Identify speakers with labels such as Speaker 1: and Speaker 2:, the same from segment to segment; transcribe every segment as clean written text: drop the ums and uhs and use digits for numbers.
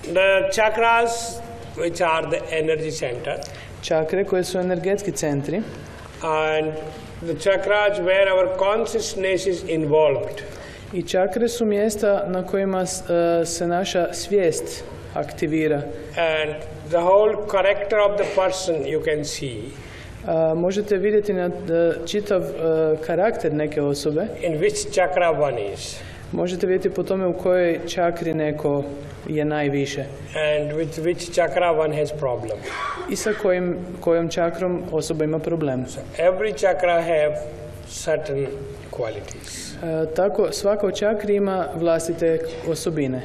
Speaker 1: The chakras, which are the energy center,
Speaker 2: Čakre koje su energetski centri
Speaker 1: and the chakras where our consciousness is involved.
Speaker 2: i čakre su mjesta na kojima se naša svijest aktivira.
Speaker 1: And the whole character of the person you can see.
Speaker 2: Možete vidjeti čitav karakter neke osobe.
Speaker 1: In which chakra one is.
Speaker 2: Možete vidjeti po tome u kojoj čakri neko je najviše.
Speaker 1: And with which chakra one has problem.
Speaker 2: I sa kojom čakrom osoba ima problem.
Speaker 1: So every chakra have certain qualities.
Speaker 2: Tako svaka od čakri ima vlastite osobine.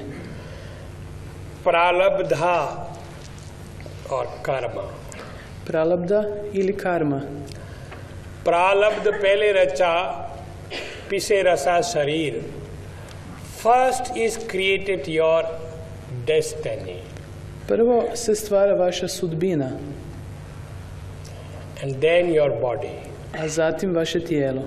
Speaker 1: Pralabdha or karma.
Speaker 2: Pralabdha ili karma.
Speaker 1: Pralabdha pele racha pise rasa sharir. First is created your destiny.
Speaker 2: Prvo se stvara vaša sudbina.
Speaker 1: And then your body.
Speaker 2: A zatim vaše tijelo.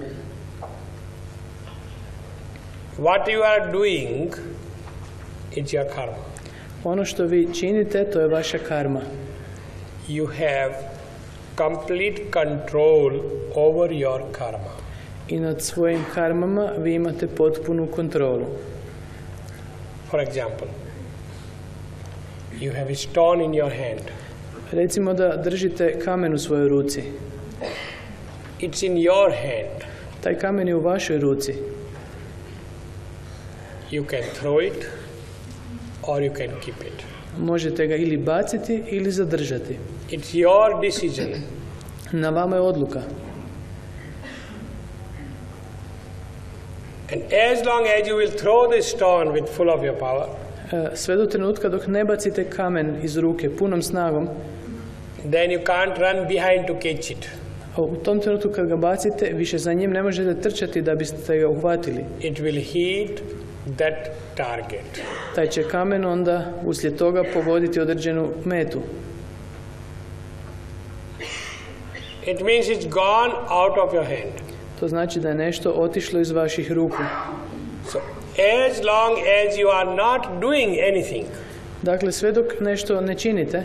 Speaker 1: What you are doing is your karma.
Speaker 2: Ono što vi činite, to je vaša karma.
Speaker 1: You have complete control over your karma.
Speaker 2: I nad svojim karmama vi imate potpunu kontrolu.
Speaker 1: For example, you have a stone in your hand.
Speaker 2: Recimo da držite kamen u svojoj ruci.
Speaker 1: It's in your hand.
Speaker 2: Taj kamen je u vašoj ruci.
Speaker 1: You can throw it or you can keep it.
Speaker 2: Možete ga ili baciti ili zadržati.
Speaker 1: It's your decision.
Speaker 2: Na vama je odluka.
Speaker 1: And as long as you will throw the stone with full of your power,
Speaker 2: sve do trenutka dok ne bacite kamen iz ruke punom snagom,
Speaker 1: then you can't run behind to catch it.
Speaker 2: U tom trenutku kad ga bacite, više za njim ne možete trčati da biste ga uhvatili.
Speaker 1: It will hit that target.
Speaker 2: Taj će kamen onda uslijed toga pogoditi određenu metu.
Speaker 1: It means it's gone out of your hand.
Speaker 2: To znači da je nešto otišlo iz vaših ruku.
Speaker 1: So, as long as you are not doing anything,
Speaker 2: dakle, sve dok nešto ne činite,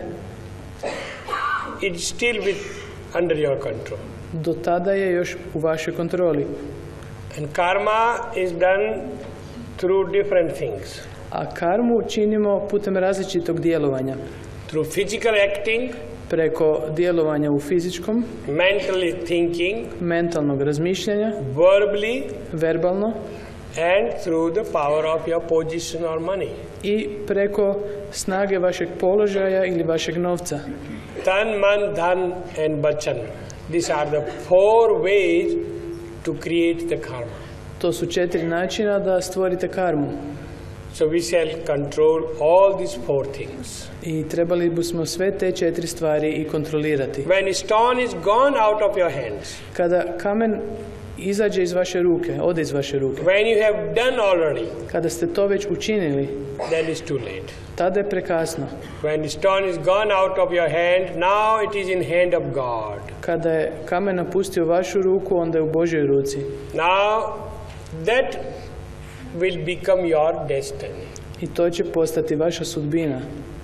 Speaker 1: it's still under your control.
Speaker 2: Do tada je još u vašoj kontroli.
Speaker 1: And karma is done through different things.
Speaker 2: A karmu činimo putem različitog djelovanja.
Speaker 1: Through physical acting,
Speaker 2: preko djelovanja u fizičkom,
Speaker 1: mentally thinking,
Speaker 2: mentalnog razmišljanja,
Speaker 1: verbally,
Speaker 2: verbalno,
Speaker 1: and through the power of your position or money.
Speaker 2: I preko snage vašeg položaja ili vašeg novca.
Speaker 1: Tan, man, dhan and bachan. These are the 4 ways to create the karma.
Speaker 2: To su 4 načina da stvorite karmu.
Speaker 1: So we shall control all these 4 things.
Speaker 2: I trebali bismo sve te 4 stvari i kontrolirati.
Speaker 1: When a stone is gone out of your hands,
Speaker 2: kada kamen izađe iz vaše ruke, ode iz vaše ruke,
Speaker 1: when you have done already,
Speaker 2: kada ste to već učinili,
Speaker 1: then it's too late.
Speaker 2: Tada je prekasno.
Speaker 1: When the stone is gone out of your hand, now it is in hand of God.
Speaker 2: Kada je kamen napustio vašu ruku, onda je u Božjoj ruci.
Speaker 1: Now that will become your destiny.
Speaker 2: I to će postati vaša sudbina.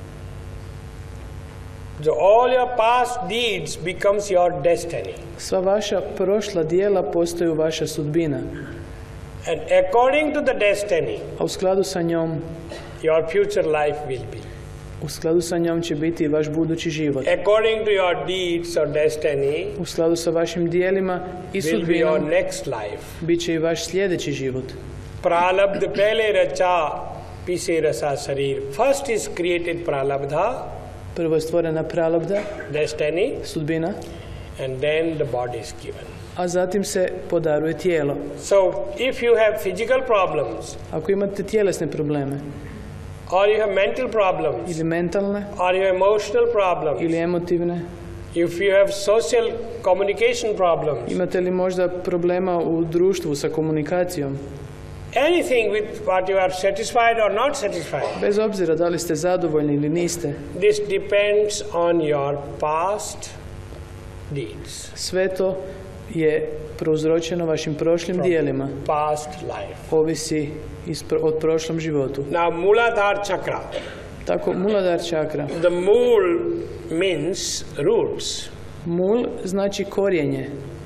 Speaker 1: So all your past deeds becomes your destiny.
Speaker 2: Sva vaša prošla djela postaju vaša sudbina.
Speaker 1: And according to the destiny,
Speaker 2: a u skladu sa njom,
Speaker 1: your future life will be.
Speaker 2: U skladu sa njom će biti vaš budući život.
Speaker 1: According to your deeds or destiny,
Speaker 2: u skladu sa vašim dijelima i sudbinom,
Speaker 1: will be your next life.
Speaker 2: Bit će i vaš sljedeći život.
Speaker 1: Pralabdha pele racha pise rasa sharir. First is created pralabdha.
Speaker 2: Prvo je stvorena pralabdha,
Speaker 1: destiny,
Speaker 2: sudbina,
Speaker 1: and then the body is given.
Speaker 2: A zatim se podaruje tijelo.
Speaker 1: So if you have physical problems,
Speaker 2: ako imate tjelesne probleme,
Speaker 1: or you have mental problems,
Speaker 2: ili mentalne,
Speaker 1: or you have emotional problems,
Speaker 2: ili emotivne,
Speaker 1: if you have social communication problems,
Speaker 2: imate li možda problema u društvu sa komunikacijom,
Speaker 1: anything with what you are satisfied or not satisfied,
Speaker 2: bez obzira da li ste zadovoljni ili niste,
Speaker 1: this depends on your past deeds.
Speaker 2: Sve to je prouzročeno vašim prošlim dijelima.
Speaker 1: Past life.
Speaker 2: Ovisi od prošlom životu.
Speaker 1: Now Muladhara chakra.
Speaker 2: Tako Muladhara čakra.
Speaker 1: The mool means roots.
Speaker 2: Mul znači korijenje,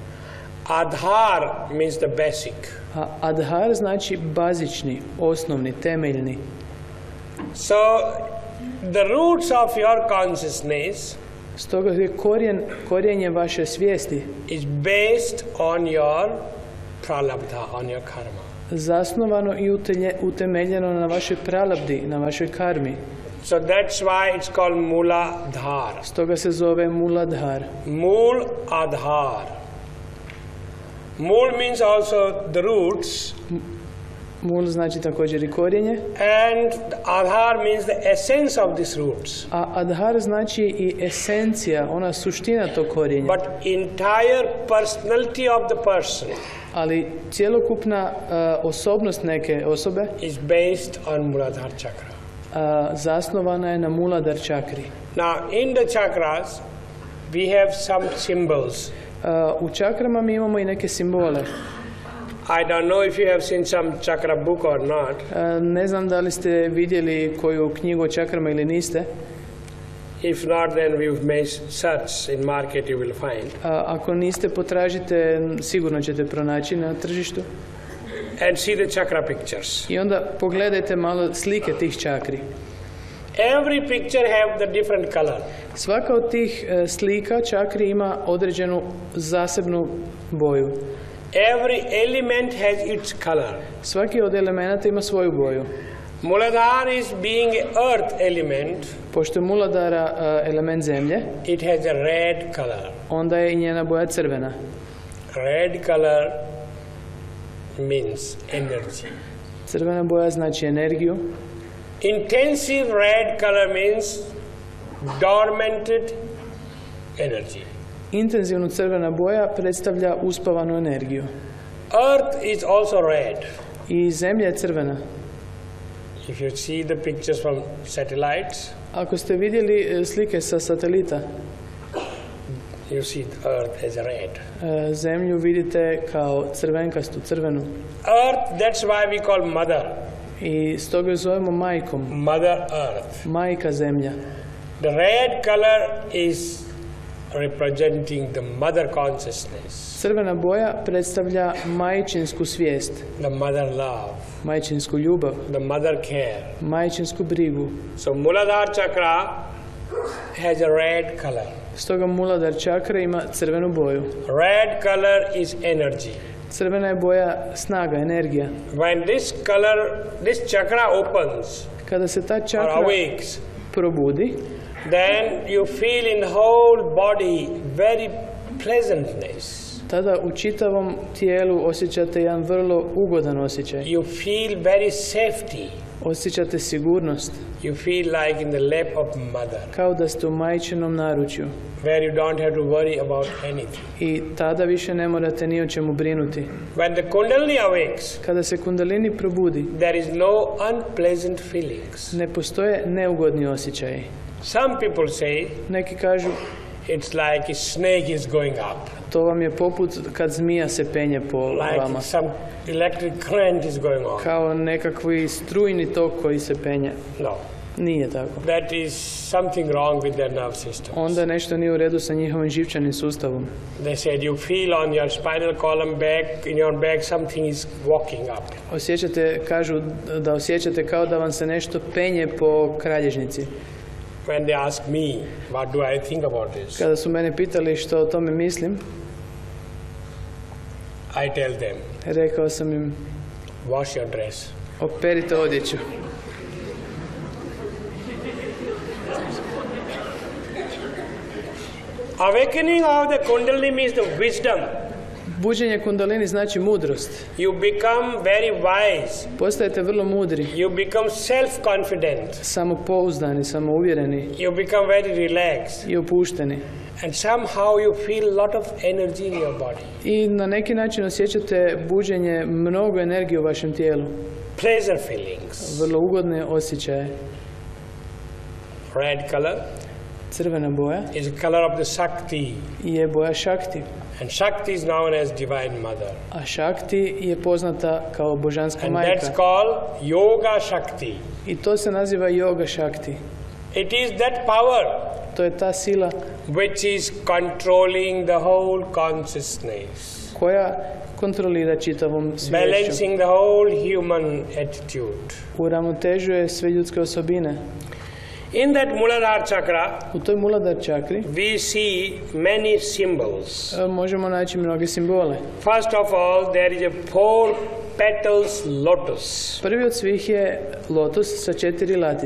Speaker 1: Adhar means the basic.
Speaker 2: a Adhar znači bazični, osnovni, temeljni.
Speaker 1: So the roots of your consciousness
Speaker 2: Stoga je korijenje vaše svijesti
Speaker 1: is based on your pralabdha, on your karma.
Speaker 2: zasnovano i utemeljeno na vašoj pralabdi, na vašoj karmi.
Speaker 1: So that's why it's called Muladhar.
Speaker 2: Stoga se zove Muladhar.
Speaker 1: Mool Adhar. Mool means also the roots,
Speaker 2: Mul znači također i korijenje,
Speaker 1: and Adhar means the essence of these roots.
Speaker 2: a Adhar znači i esencija, ona suština tog korijenja.
Speaker 1: But entire personality of the person
Speaker 2: Ali cjelokupna osobnost neke osobe
Speaker 1: is based on Muladhara chakra.
Speaker 2: zasnovana je na Muladhara čakri.
Speaker 1: Now, in the chakras, we have some symbols.
Speaker 2: U čakrama mi imamo i neke simbole.
Speaker 1: I don't know if you have seen some chakra book or not.
Speaker 2: Ne znam da li ste vidjeli koju knjigu o čakrama ili niste.
Speaker 1: If not, then we may search in market, you will find.
Speaker 2: Ako niste, potražite, sigurno ćete pronaći na tržištu.
Speaker 1: And see the chakra pictures.
Speaker 2: I onda pogledajte malo slike tih čakri.
Speaker 1: Every picture have the different color.
Speaker 2: Svaka od tih slika čakri ima određenu zasebnu boju.
Speaker 1: Every element has its color.
Speaker 2: Svaki od elemenata ima svoju boju.
Speaker 1: Muladhara is being an earth element.
Speaker 2: Pošto je Muladhara element zemlje,
Speaker 1: It has a red color.
Speaker 2: onda je i njena boja crvena.
Speaker 1: Red color means energy.
Speaker 2: Crvena boja znači energiju.
Speaker 1: Intensive red color means dormanted energy.
Speaker 2: Intenzivno crvena boja predstavlja uspavanu energiju.
Speaker 1: Earth is also red.
Speaker 2: I zemlja je crvena.
Speaker 1: If you see the pictures from satellites,
Speaker 2: Ako ste vidjeli slike sa satelita,
Speaker 1: you see the earth as red.
Speaker 2: zemlju vidite kao crvenkastu, crvenu.
Speaker 1: Earth, that's why we call mother.
Speaker 2: I stoga ju zovemo majkom.
Speaker 1: Mother earth.
Speaker 2: Majka zemlja.
Speaker 1: The red color is representing the mother consciousness,
Speaker 2: Crvena boja predstavlja majčinsku svijest,
Speaker 1: the mother love,
Speaker 2: majčinsku ljubav,
Speaker 1: the mother care.
Speaker 2: majčinsku brigu.
Speaker 1: So Muladhara chakra has a red color.
Speaker 2: Stoga Muladhara čakra ima crvenu boju.
Speaker 1: Red color is energy.
Speaker 2: Crvena je boja snaga, energija.
Speaker 1: When this chakra opens
Speaker 2: Kada se ta
Speaker 1: or
Speaker 2: čakra
Speaker 1: awakes,
Speaker 2: probudi,
Speaker 1: then you feel in the whole body very pleasantness.
Speaker 2: tada u čitavom tijelu osjećate jedan vrlo ugodan osjećaj.
Speaker 1: You feel very safety.
Speaker 2: Osjećate sigurnost,
Speaker 1: You feel like in the lap of mother,
Speaker 2: kao da ste u majčinom naručju.
Speaker 1: where you don't have to worry about anything.
Speaker 2: I tada više ne morate ni o čemu brinuti.
Speaker 1: When the Kundalini awakes,
Speaker 2: Kada se kundalini probudi,
Speaker 1: there is no unpleasant feelings.
Speaker 2: ne postoje neugodni osjećaji.
Speaker 1: Some people say
Speaker 2: Neki kažu,
Speaker 1: it's like a snake is going up,
Speaker 2: to vam je poput kad zmija se penje po vama.
Speaker 1: like some electric current is going on.
Speaker 2: Kao nekakvi strujni tok koji se penje.
Speaker 1: No,
Speaker 2: Nije tako.
Speaker 1: that is something wrong with their nerve system.
Speaker 2: Onda nešto nije u redu sa njihovim živčanim sustavom.
Speaker 1: They said you feel on your spinal column back, in your back, something is walking up.
Speaker 2: Kažu da osjećate kao da vam se nešto penje po kralježnici.
Speaker 1: When they ask me, what do I think about this?
Speaker 2: Kada su mene pitali što o tome mislim,
Speaker 1: I tell them,
Speaker 2: rekao sam im,
Speaker 1: wash your dress.
Speaker 2: operite odjeću.
Speaker 1: Awakening of the Kundalini means the wisdom.
Speaker 2: Buđenje kundalini znači mudrost.
Speaker 1: You become very wise.
Speaker 2: Postajete vrlo mudri,
Speaker 1: You become self-confident.
Speaker 2: samopouzdani, samouvjereni
Speaker 1: You become very relaxed.
Speaker 2: i opušteni.
Speaker 1: And somehow you feel a lot of energy in your body.
Speaker 2: I na neki način osjećate buđenje, mnogo energije u vašem tijelu.
Speaker 1: Pleasure feelings.
Speaker 2: Vrlo ugodne osjećaje.
Speaker 1: Red color.
Speaker 2: crvena boja,
Speaker 1: is the color of the Shakti.
Speaker 2: je boja Shakti.
Speaker 1: And Shakti is known as Divine Mother.
Speaker 2: A Shakti je poznata kao božanska
Speaker 1: And that's
Speaker 2: majka.
Speaker 1: called Yoga Shakti.
Speaker 2: I to se naziva Yoga Shakti.
Speaker 1: It is that power
Speaker 2: To je ta sila
Speaker 1: which is controlling the whole consciousness,
Speaker 2: koja kontrolira čitavom sviješću.
Speaker 1: balancing the whole human attitude.
Speaker 2: Uravnotežuje sve ljudske osobine.
Speaker 1: In that Muladhara chakra,
Speaker 2: U toj Muladhara čakri
Speaker 1: we see many symbols.
Speaker 2: možemo naći mnoge simbole.
Speaker 1: First of all, there is a 4 petals lotus.
Speaker 2: Prvi od svih je lotus sa 4 latice.